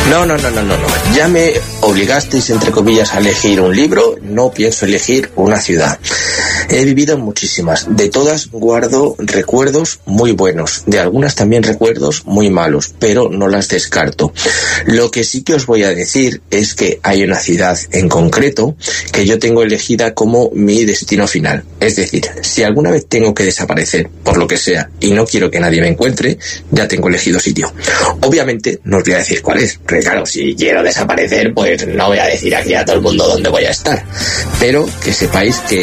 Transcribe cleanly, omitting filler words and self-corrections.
No. Ya me obligasteis, entre comillas, a elegir un libro. No pienso elegir una ciudad. He vivido en muchísimas. De todas guardo recuerdos muy buenos. De algunas también recuerdos muy malos, pero no las descarto. Lo que sí que os voy a decir es que hay una ciudad en concreto que yo tengo elegida como mi destino final. Es decir, si alguna vez tengo que desaparecer, por lo que sea, y no quiero que nadie me encuentre, ya tengo elegido sitio. Obviamente no os voy a decir cuál es, porque claro, si quiero desaparecer, pues no voy a decir aquí a todo el mundo dónde voy a estar. Pero que sepáis que